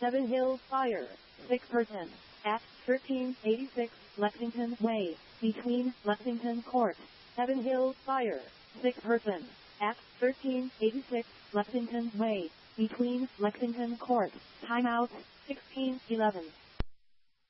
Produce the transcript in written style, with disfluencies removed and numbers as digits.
Seven Hills Fire, sick person, at 1386 Lexington Way, between Lexington Court. Seven Hills Fire, sick person, at 1386 Lexington Way, between Lexington Court. Timeout, 1611.